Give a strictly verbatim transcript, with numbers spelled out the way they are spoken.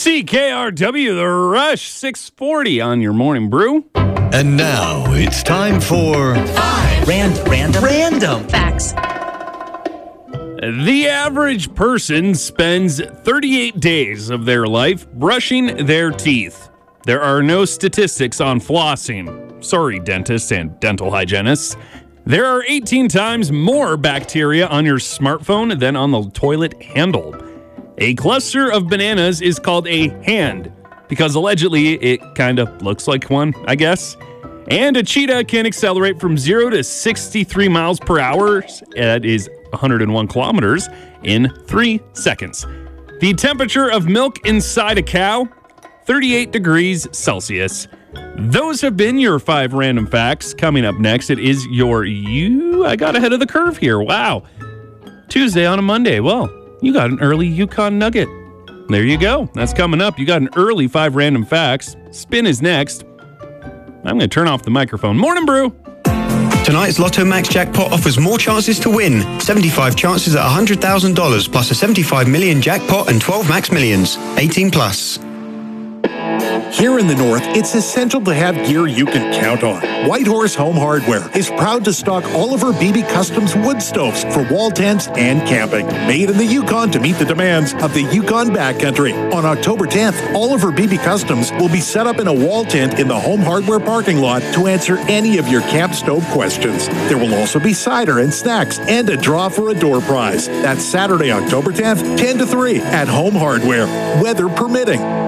C K R W, The Rush, six forty on your morning brew. And now it's time for Five Random, random, random Facts. The average person spends thirty-eight days of their life brushing their teeth. There are no statistics on flossing. Sorry, dentists and dental hygienists. There are eighteen times more bacteria on your smartphone than on the toilet handle. A cluster of bananas is called a hand because allegedly it kind of looks like one, I guess. And a cheetah can accelerate from zero to sixty-three miles per hour. That is one hundred one kilometers in three seconds. The temperature of milk inside a cow, thirty-eight degrees Celsius. Those have been your five random facts. Coming up next, it is your you. I got ahead of the curve here. Wow. Tuesday on a Monday. Well, you got an early Yukon Nugget. There you go. That's coming up. You got an early five random facts. Spin is next. I'm going to turn off the microphone. Morning, Brew. Tonight's Lotto Max jackpot offers more chances to win. seventy-five chances at one hundred thousand dollars plus a seventy-five million jackpot and twelve Max Millions. eighteen plus. Here in the North, it's essential to have gear you can count on. Whitehorse Home Hardware is proud to stock Oliver Beebe Customs wood stoves for wall tents and camping. Made in the Yukon to meet the demands of the Yukon backcountry. On October tenth, Oliver Beebe Customs will be set up in a wall tent in the Home Hardware parking lot to answer any of your camp stove questions. There will also be cider and snacks and a draw for a door prize. That's Saturday, October tenth, ten to three at Home Hardware, weather permitting.